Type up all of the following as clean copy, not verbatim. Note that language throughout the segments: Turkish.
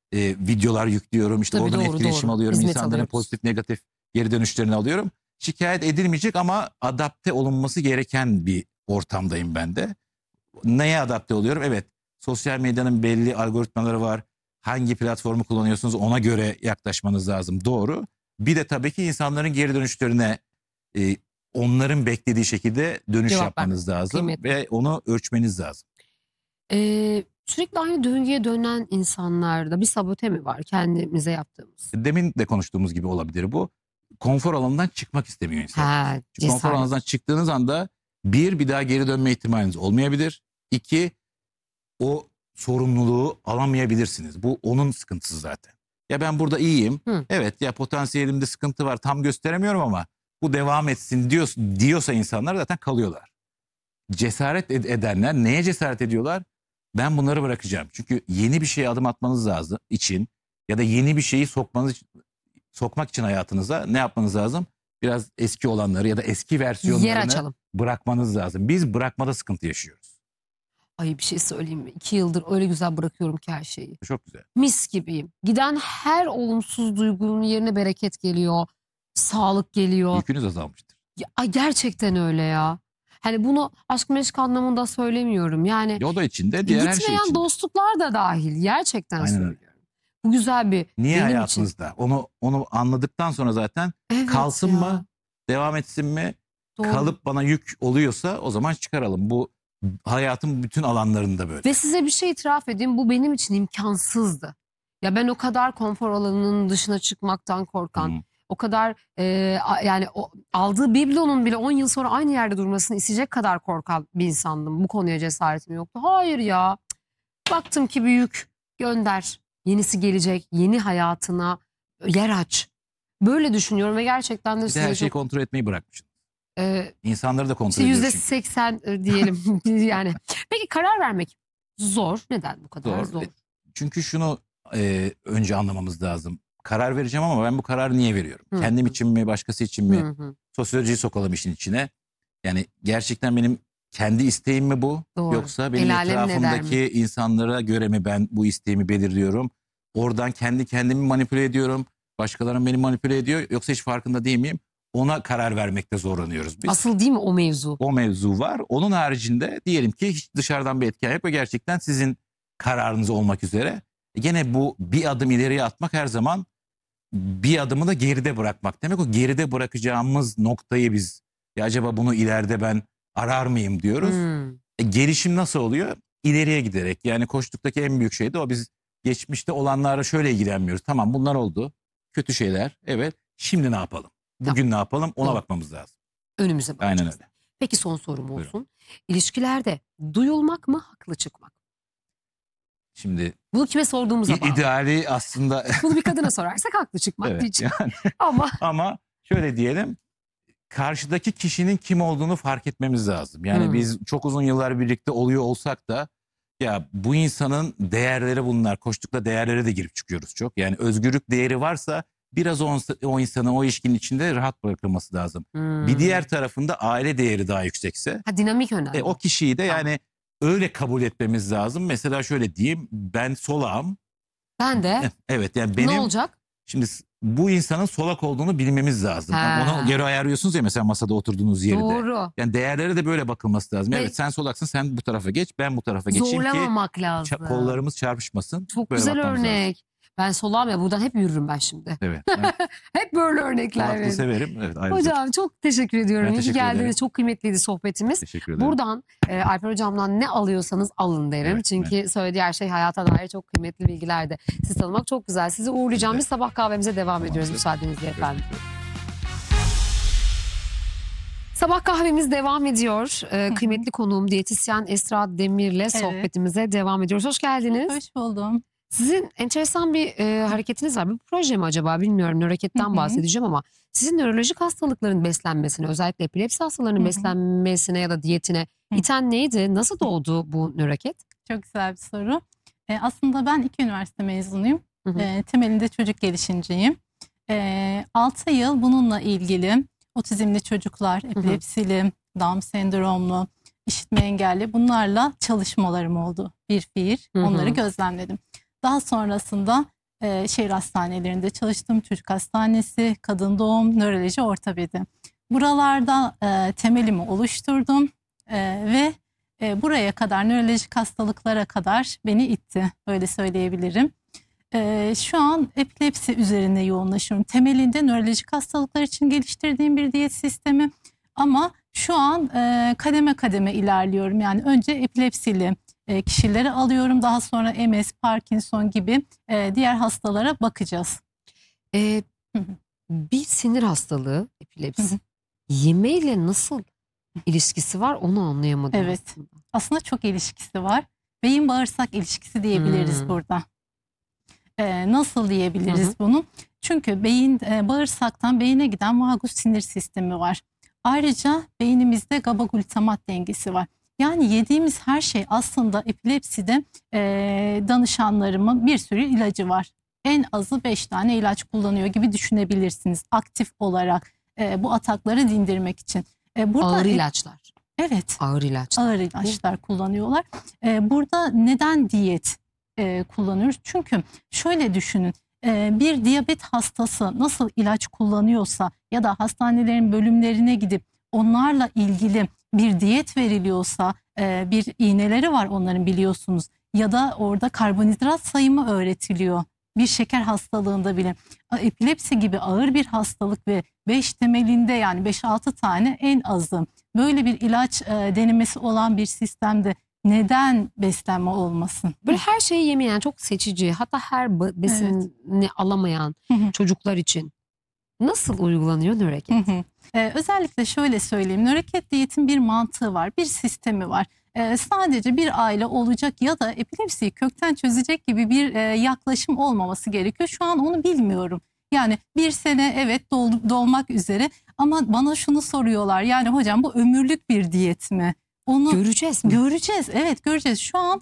videolar yüklüyorum. İşte Tabii, oradan doğru, etkileşim doğru. alıyorum. Hizmet İnsanların alıyoruz. pozitif negatif geri dönüşlerini alıyorum. Şikayet edilmeyecek ama adapte olunması gereken bir ortamdayım ben de. Neye adapte oluyorum? Evet, sosyal medyanın belli algoritmaları var. Hangi platformu kullanıyorsunuz ona göre yaklaşmanız lazım. Doğru. Bir de tabii ki insanların geri dönüşlerine e, onların beklediği şekilde dönüş Cevap yapmanız vermek lazım kıymetli. ve onu ölçmeniz lazım. Sürekli aynı döngüye dönen insanlarda bir sabote mi var kendimize yaptığımız? Demin de konuştuğumuz gibi olabilir bu. Konfor alanından çıkmak istemiyor insanlar. Ha, Çünkü konfor cesaret. alanından çıktığınız anda bir daha geri dönme ihtimaliniz olmayabilir. İki, o sorumluluğu alamayabilirsiniz. Bu onun sıkıntısı zaten. Ya ben burada iyiyim. Hı. Evet ya potansiyelimde sıkıntı var. Tam gösteremiyorum ama bu devam etsin diyorsa insanlar zaten kalıyorlar. Cesaret edenler neye cesaret ediyorlar? Ben bunları bırakacağım. Çünkü yeni bir şeye adım atmanız lazım için ya da yeni bir şeyi sokmak için hayatınıza ne yapmanız lazım? Biraz eski olanları ya da eski Yer versiyonlarını açalım. bırakmanız lazım. Biz bırakmada sıkıntı yaşıyoruz. Ay bir şey söyleyeyim mi? 2 yıldır öyle güzel bırakıyorum ki her şeyi. Çok güzel. Mis gibiyim. Giden her olumsuz duygunun yerine bereket geliyor. Sağlık geliyor. Yükünüz azalmıştır. Ya, ay gerçekten öyle ya. Hani bunu aşk meşk anlamında söylemiyorum. Yani O da içinde, diğer her şey gitmeyen içinde. dostluklar da dahil. Gerçekten Aynen öyle. söylüyorum. Bu güzel bir Niye benim için. hayatınızda? Onu anladıktan sonra zaten Evet kalsın ya. mı, devam etsin mi? Doğru. Kalıp bana yük oluyorsa o zaman çıkaralım. Bu hayatın bütün alanlarında böyle. Ve size bir şey itiraf edeyim. Bu benim için imkansızdı. Ya ben o kadar konfor alanının dışına çıkmaktan korkan, Hı. o kadar yani aldığı biblonun bile 10 yıl sonra aynı yerde durmasını isteyecek kadar korkan bir insandım. Bu konuya cesaretim yoktu. Hayır ya. Baktım ki büyük, gönder. Yenisi gelecek. Yeni hayatına yer aç. Böyle düşünüyorum ve gerçekten de Bir de her size şeyi çok kontrol etmeyi bırakmışsın. e, İnsanları da kontrol işte ediyor çünkü. %80 diyelim yani. Peki karar vermek zor. Neden bu kadar zor? Çünkü şunu önce anlamamız lazım. Karar vereceğim ama ben bu kararı niye veriyorum? Hı. Kendim için mi, başkası için mi? Hı hı. Sosyolojiyi sokalım işin içine. Yani gerçekten benim kendi isteğim mi bu? Doğru. Yoksa benim El alem ne der mi? etrafımdaki insanlara göre mi ben bu isteğimi belirliyorum? Oradan kendi kendimi manipüle ediyorum. Başkaları beni manipüle ediyor. Yoksa hiç farkında değil miyim? Ona karar vermekte zorlanıyoruz biz. Asıl değil mi o mevzu? O mevzu var. Onun haricinde diyelim ki hiç dışarıdan bir etken yok ve gerçekten sizin kararınız olmak üzere. Gene bu bir adım ileriye atmak her zaman bir adımı da geride bırakmak demek. O geride bırakacağımız noktayı biz ya acaba bunu ileride ben arar mıyım diyoruz. Gelişim nasıl oluyor? İleriye giderek. Yani koştuktaki en büyük şey de o. Biz geçmişte olanlarla şöyle ilgilenmiyoruz. Tamam bunlar oldu. Kötü şeyler. Evet. Şimdi ne yapalım? Bugün ne yapalım? Ona Doğru. bakmamız lazım. Önümüze bakacağız. Aynen öyle. Peki son sorum olsun. Buyurun. İlişkilerde duyulmak mı haklı çıkmak? Şimdi Bunu kime sorduğumuza bağlı. ideali aslında Bunu bir kadına sorarsak haklı çıkmak evet, diyeceğim. yani, Ama şöyle diyelim, karşıdaki kişinin kim olduğunu fark etmemiz lazım. Yani biz çok uzun yıllar birlikte oluyor olsak da ya bu insanın değerleri bunlar. Koştukla değerlere de girip çıkıyoruz çok. Yani özgürlük değeri varsa biraz o insanın o ilişkinin içinde rahat bırakılması lazım. Bir diğer tarafında aile değeri daha yüksekse dinamik önemli. o kişiyi de yani öyle kabul etmemiz lazım. Mesela şöyle diyeyim, ben solağım. Ben de. Evet yani Ne benim olacak? şimdi bu insanın solak olduğunu bilmemiz lazım. Ha. Onu göre ayarlıyorsunuz ya mesela masada oturduğunuz yerde. Doğru. Yani değerlere de böyle bakılması lazım. Ve evet sen solaksın, sen bu tarafa geç, ben bu tarafa geçeyim ki zorlamamak lazım. kollarımız çarpışmasın. Çok Böyle güzel bakmamız lazım. örnek. Ben solağım ya, buradan hep yürürüm ben şimdi. Evet. Ben Hep böyle örnekler solaklığı verin. severim. Evet, ayrıca. Hocam çok teşekkür ediyorum. Ben İyi ki teşekkür ederim. geldiniz. Çok kıymetliydi sohbetimiz. Teşekkür ederim. Buradan Alper Hocam'dan ne alıyorsanız alın derim. Evet, Çünkü söylediği her şey hayata dair çok kıymetli bilgilerdi. Sizi tanımak çok güzel. Sizi uğurlayacağım. Evet. Biz sabah kahvemize devam ediyoruz Evet. müsaadenizle efendim. Evet. Sabah kahvemiz devam ediyor. Kıymetli konuğum diyetisyen Esra Demir'le sohbetimize devam ediyoruz. Hoş geldiniz. Hoş buldum. Sizin enteresan bir hareketiniz var. Bir proje mi acaba bilmiyorum. Nöroketten bahsedeceğim ama sizin nörolojik hastalıkların beslenmesine, özellikle epilepsi hastalarının beslenmesine ya da diyetine iten neydi? Nasıl doğdu bu nöroket? Çok güzel bir soru. Aslında ben 2 üniversite mezunuyum. Temelinde çocuk gelişimciyim. 6 yıl bununla ilgili otizmli çocuklar, epilepsili, Down sendromlu, işitme engelli bunlarla çalışmalarım oldu. Bir fiil onları gözlemledim. Daha sonrasında Şehir hastanelerinde çalıştım. Çocuk hastanesi, kadın doğum, nöroloji, ortopedi. Buralarda temelimi oluşturdum ve buraya kadar, nörolojik hastalıklara kadar beni itti. Öyle söyleyebilirim. Şu an epilepsi üzerine yoğunlaşıyorum. Temelinde nörolojik hastalıklar için geliştirdiğim bir diyet sistemi. Ama şu an kademe kademe ilerliyorum. Yani önce epilepsili kişileri alıyorum. Daha sonra MS, Parkinson gibi diğer hastalara bakacağız. Ee, bir sinir hastalığı, epilepsi. Yemeğiyle nasıl ilişkisi var onu anlayamadım. Evet. aslında. Aslında çok ilişkisi var. Beyin bağırsak ilişkisi diyebiliriz burada. Nasıl diyebiliriz bunu? Çünkü beyin bağırsaktan beyine giden vagus sinir sistemi var. Ayrıca beynimizde GABA glutamat dengesi var. Yani yediğimiz her şey aslında epilepside danışanlarımın bir sürü ilacı var. En azı 5 tane ilaç kullanıyor gibi düşünebilirsiniz aktif olarak bu atakları dindirmek için. Burada Ağır ilaçlar. Evet. Ağır ilaçlar. Ağır ilaçlar kullanıyorlar. Burada neden diyet kullanıyoruz? Çünkü şöyle düşünün. Bir diyabet hastası nasıl ilaç kullanıyorsa ya da hastanelerin bölümlerine gidip onlarla ilgili bir diyet veriliyorsa, bir iğneleri var onların biliyorsunuz. Ya da orada karbonhidrat sayımı öğretiliyor. Bir şeker hastalığında bile. Epilepsi gibi ağır bir hastalık ve 5 temelinde yani 5-6 tane en azı böyle bir ilaç denemesi olan bir sistemde neden beslenme olmasın? Böyle her şeyi yemeyen, çok seçici, hatta her besini alamayan çocuklar için nasıl uygulanıyor nöroket? Özellikle şöyle söyleyeyim. Nöroket diyetin bir mantığı var, bir sistemi var. Sadece bir aile olacak ya da epilepsiyi kökten çözecek gibi bir yaklaşım olmaması gerekiyor. Şu an onu bilmiyorum. Yani bir sene evet dolmak üzere ama bana şunu soruyorlar. Yani hocam bu ömürlük bir diyet mi? Onu Göreceğiz mi? göreceğiz. Evet göreceğiz. Şu an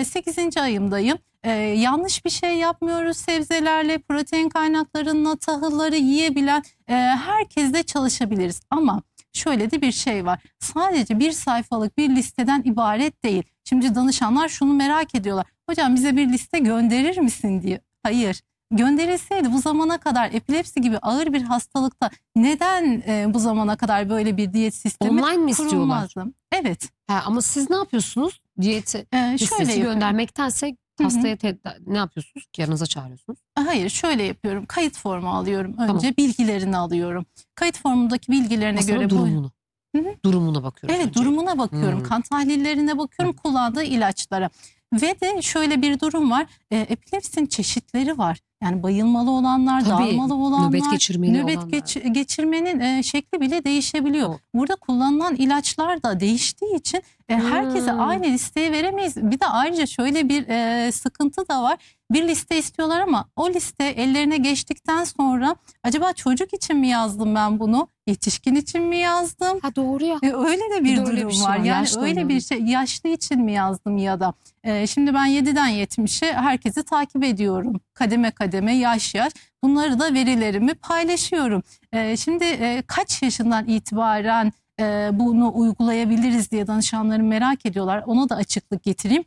8. ayımdayım. Yanlış bir şey yapmıyoruz. Sebzelerle, protein kaynaklarına, tahılları yiyebilen herkesle çalışabiliriz. Ama şöyle de bir şey var. Sadece bir sayfalık bir listeden ibaret değil. Şimdi danışanlar şunu merak ediyorlar. Hocam bize bir liste gönderir misin diye. Hayır. Gönderilseydi bu zamana kadar epilepsi gibi ağır bir hastalıkta neden bu zamana kadar böyle bir diyet sistemi Online mi istiyorlar? kurulmazdı? Evet. Ama siz ne yapıyorsunuz? Diyeti Şöyle listesi yapıyorum. göndermektense hastaya ne yapıyorsunuz? Yanınıza çağırıyorsunuz. Hayır şöyle yapıyorum. Kayıt formu alıyorum. Önce Tamam. bilgilerini alıyorum. Kayıt formundaki bilgilerine Aslında göre durumunu. Durumuna bakıyoruz. Evet önce. durumuna bakıyorum. Kan tahlillerine bakıyorum. Kullandığı ilaçlara. Ve de şöyle bir durum var. Epilepsinin çeşitleri var. Yani bayılmalı olanlar, Tabii, dağılmalı olanlar, nöbet geçirmeli nöbet olanlar. geçirmenin şekli bile değişebiliyor. Doğru. Burada kullanılan ilaçlar da değiştiği için herkese aynı listeyi veremeyiz. Bir de ayrıca şöyle bir sıkıntı da var. Bir liste istiyorlar ama o liste ellerine geçtikten sonra acaba çocuk için mi yazdım ben bunu? Yetişkin için mi yazdım? Ha doğru ya. Öyle de bir de öyle durum bir şey var. var, Yani yaşlı öyle olan. bir şey yaşlı için mi yazdım ya da şimdi ben 7'den 70'e herkesi takip ediyorum. Kademe kademe yaş yaş bunları da verilerimi paylaşıyorum. Şimdi kaç yaşından itibaren bunu uygulayabiliriz diye danışanlarım merak ediyorlar. Ona da açıklık getireyim.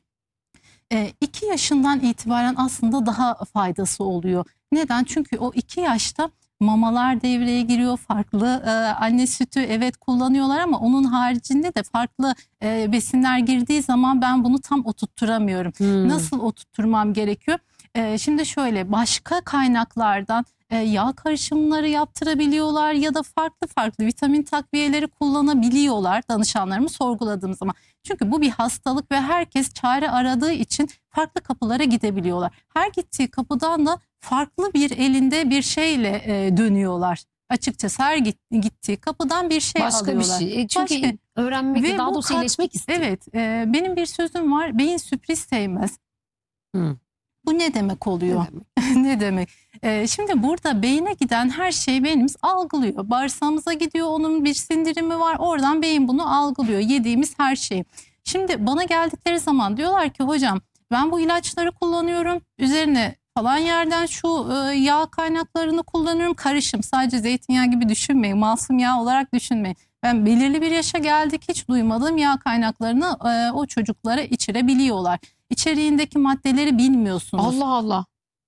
2 yaşından itibaren aslında daha faydası oluyor. Neden? Çünkü o 2 yaşta mamalar devreye giriyor. Farklı anne sütü evet kullanıyorlar ama onun haricinde de farklı besinler girdiği zaman ben bunu tam oturtturamıyorum. Nasıl oturtturmam gerekiyor? Şimdi şöyle başka kaynaklardan yağ karışımları yaptırabiliyorlar ya da farklı farklı vitamin takviyeleri kullanabiliyorlar danışanlarımı sorguladığım zaman. Çünkü bu bir hastalık ve herkes çare aradığı için farklı kapılara gidebiliyorlar. Her gittiği kapıdan da farklı bir elinde bir şeyle dönüyorlar. Açıkçası her gittiği kapıdan bir şey Başka alıyorlar. bir şey. Çünkü Başka. öğrenmek, Ve daha bu doğrusu iyileşmek istiyor. Evet, benim bir sözüm var. Beyin sürpriz sevmez. Bu ne demek oluyor? Ne demek? Şimdi burada beyne giden her şeyi beynimiz algılıyor. Bağırsağımıza gidiyor, onun bir sindirimi var. Oradan beyin bunu algılıyor. Yediğimiz her şeyi. Şimdi bana geldikleri zaman diyorlar ki hocam ben bu ilaçları kullanıyorum. Üzerine falan yerden şu yağ kaynaklarını kullanıyorum. Karışım, sadece zeytinyağı gibi düşünmeyin. Masum yağ olarak düşünmeyin. Ben belirli bir yaşa geldik hiç duymadığım yağ kaynaklarını o çocuklara içirebiliyorlar. İçeriğindeki maddeleri bilmiyorsunuz. Allah Allah.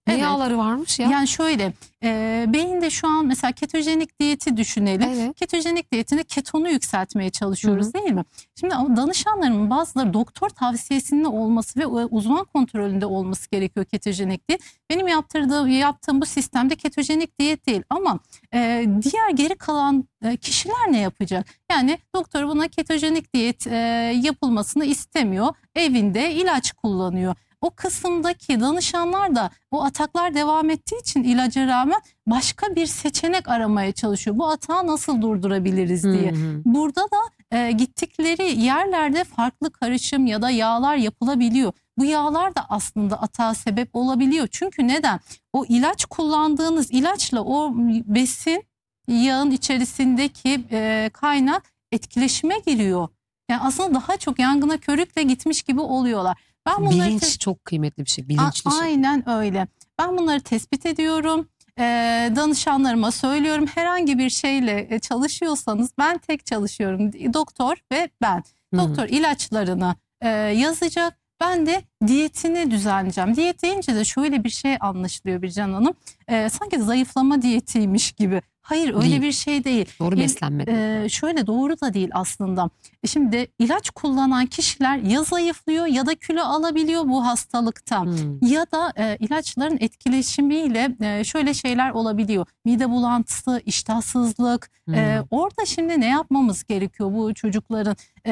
Ne Evet. yağları varmış ya? Yani şöyle, beyinde şu an mesela ketojenik diyeti düşünelim. Evet. Ketojenik diyetinde ketonu yükseltmeye çalışıyoruz değil mi? Şimdi ama danışanlarımın bazıları doktor tavsiyesinin olması ve uzman kontrolünde olması gerekiyor ketojenik diyet. Benim yaptığım bu sistemde ketojenik diyet değil ama diğer geri kalan kişiler ne yapacak? Yani doktor buna ketojenik diyet yapılmasını istemiyor. Evinde ilaç kullanıyor. O kısımdaki danışanlar da o ataklar devam ettiği için ilaca rağmen başka bir seçenek aramaya çalışıyor. Bu atağı nasıl durdurabiliriz diye. Burada da gittikleri yerlerde farklı karışım ya da yağlar yapılabiliyor. Bu yağlar da aslında atağa sebep olabiliyor. Çünkü neden? O ilaç kullandığınız ilaçla o besin yağın içerisindeki kaynak etkileşime giriyor. Yani aslında daha çok yangına körükle gitmiş gibi oluyorlar. Ben bunları Bilinç çok kıymetli bir şey. Bilinçli şey. Aynen öyle. Ben bunları tespit ediyorum. Danışanlarıma söylüyorum. Herhangi bir şeyle çalışıyorsanız ben tek çalışıyorum. Doktor ve ben. Doktor ilaçlarını yazacak. Ben de diyetini düzenleyeceğim. Diyet deyince de şöyle bir şey anlaşılıyor Bircan Hanım. Sanki zayıflama diyetiymiş gibi. Hayır öyle Değil. bir şey değil. Doğru beslenme. Şöyle doğru da değil aslında. Şimdi ilaç kullanan kişiler ya zayıflıyor ya da kilo alabiliyor bu hastalıktan. Ya da ilaçların etkileşimiyle şöyle şeyler olabiliyor. Mide bulantısı, iştahsızlık. Orada şimdi ne yapmamız gerekiyor bu çocukların?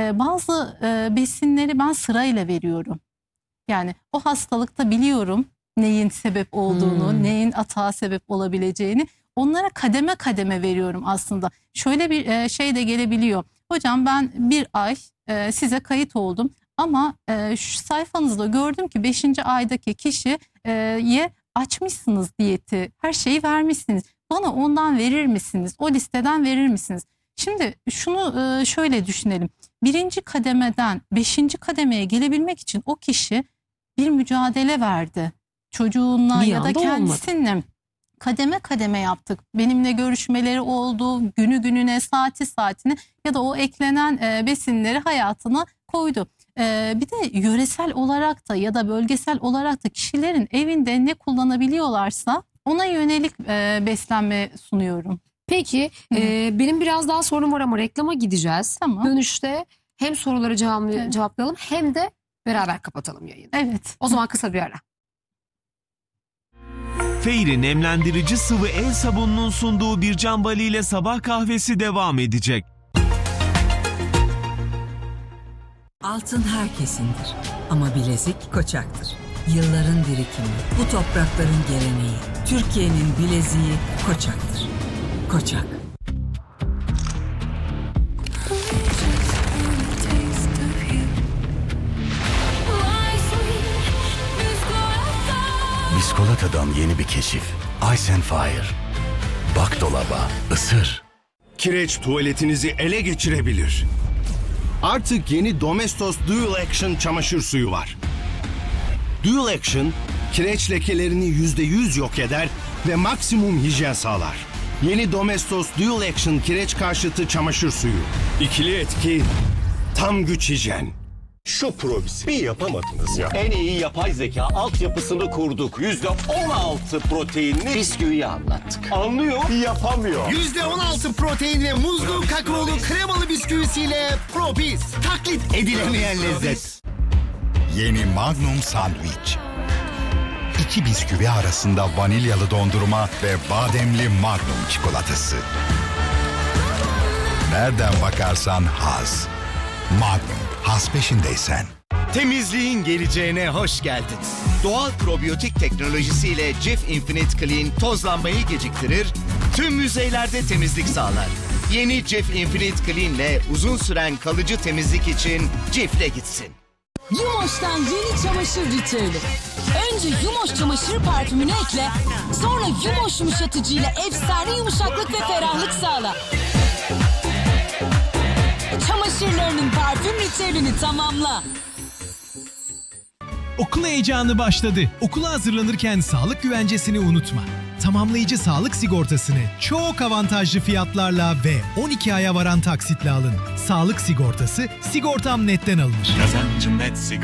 Bazı besinleri ben sırayla veriyorum. Yani o hastalıkta biliyorum neyin sebep olduğunu, neyin atağa sebep olabileceğini. Onlara kademe kademe veriyorum aslında. Şöyle bir şey de gelebiliyor. Hocam ben bir ay size kayıt oldum ama şu sayfanızda gördüm ki 5. aydaki kişiye açmışsınız diyeti. Her şeyi vermişsiniz. Bana ondan verir misiniz? O listeden verir misiniz? Şimdi şunu şöyle düşünelim. 1. kademeden 5. kademeye gelebilmek için o kişi bir mücadele verdi. Çocuğunla Bir ya da anda kendisininle. olmadı. Kademe kademe yaptık. Benimle görüşmeleri oldu. Günü gününe, saati saatine ya da o eklenen besinleri hayatına koydu. Bir de yöresel olarak da ya da bölgesel olarak da kişilerin evinde ne kullanabiliyorlarsa ona yönelik beslenme sunuyorum. Peki benim biraz daha sorum var ama reklama gideceğiz. Tamam. Dönüşte hem soruları cevaplayalım hem de beraber kapatalım yayını. Evet. O zaman kısa bir ara. Fairy nemlendirici sıvı el sabununun sunduğu Bircan Bali ile sabah kahvesi devam edecek. Altın herkesindir ama bilezik Koçak'tır. Yılların birikimi, bu toprakların geleneği, Türkiye'nin bileziği Koçak'tır. Koçak. Biskolata'dan yeni bir keşif. Ice and Fire. Bak dolaba, ısır. Kireç tuvaletinizi ele geçirebilir. Artık yeni Domestos Dual Action çamaşır suyu var. Dual Action, kireç lekelerini %100 yok eder ve maksimum hijyen sağlar. Yeni Domestos Dual Action kireç karşıtı çamaşır suyu. İkili etki, tam güç hijyen. Şu probisi bir yapamadınız ya. En iyi yapay zeka altyapısını kurduk. %16 proteinli bisküviyi anlattık. Anlıyor, yapamıyor. %16 proteinli muzlu kakaolu kremalı bisküvisiyle Probis. Taklit edilemeyen lezzet. Yeni Magnum Sandwich. 2 bisküvi arasında vanilyalı dondurma ve bademli Magnum çikolatası. Nereden bakarsan haz. Magnum, haz peşindeysen. Temizliğin geleceğine hoş geldin. Doğal probiyotik teknolojisiyle Cif Infinite Clean tozlanmayı geciktirir, tüm yüzeylerde temizlik sağlar. Yeni Cif Infinite Clean ile uzun süren kalıcı temizlik için Cif'le gitsin. Yumoş'tan yeni çamaşır ritüeli. Önce Yumoş çamaşır parfümünü ekle, sonra Yumoş yumuşatıcıyla efsane yumuşaklık ve ferahlık sağla. Çamaşırlarının parfüm ritüelini tamamla. Okul heyecanı başladı. Okula hazırlanırken sağlık güvencesini unutma. Tamamlayıcı sağlık sigortasını çok avantajlı fiyatlarla ve 12 aya varan taksitle alın. Sağlık sigortası Sigortam Net'ten alınır. Kazancım net sigorta.